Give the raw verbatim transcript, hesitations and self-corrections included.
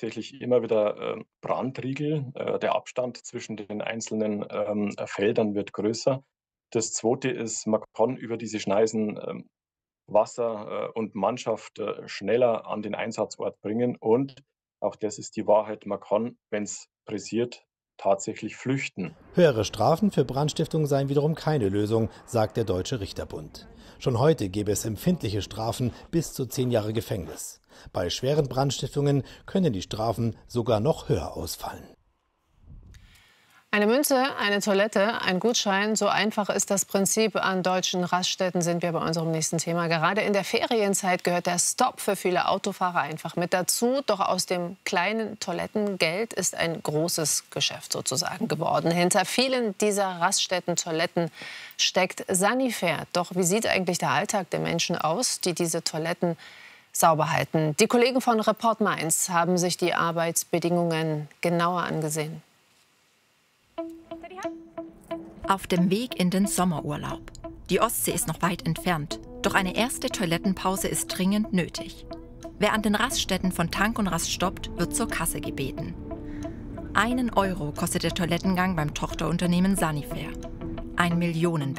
tatsächlich immer wieder, ähm, Brandriegel. Äh, der Abstand zwischen den einzelnen, ähm, äh, Feldern wird größer. Das zweite ist, man kann über diese Schneisen, ähm, Wasser, äh, und Mannschaft, äh, schneller an den Einsatzort bringen und auch das ist die Wahrheit, man kann, wenn's pressiert, tatsächlich flüchten. Höhere Strafen für Brandstiftung seien wiederum keine Lösung, sagt der Deutsche Richterbund. Schon heute gäbe es empfindliche Strafen bis zu zehn Jahre Gefängnis. Bei schweren Brandstiftungen können die Strafen sogar noch höher ausfallen. Eine Münze, eine Toilette, ein Gutschein, so einfach ist das Prinzip. An deutschen Raststätten sind wir bei unserem nächsten Thema. Gerade in der Ferienzeit gehört der Stopp für viele Autofahrer einfach mit dazu. Doch aus dem kleinen Toilettengeld ist ein großes Geschäft sozusagen geworden. Hinter vielen dieser Raststätten-Toiletten steckt Sanifair. Doch wie sieht eigentlich der Alltag der Menschen aus, die diese Toiletten sauber halten? Die Kollegen von Report Mainz haben sich die Arbeitsbedingungen genauer angesehen. Auf dem Weg in den Sommerurlaub. Die Ostsee ist noch weit entfernt, doch eine erste Toilettenpause ist dringend nötig. Wer an den Raststätten von Tank und Rast stoppt, wird zur Kasse gebeten. Einen Euro kostet der Toilettengang beim Tochterunternehmen Sanifair. Ein Millionen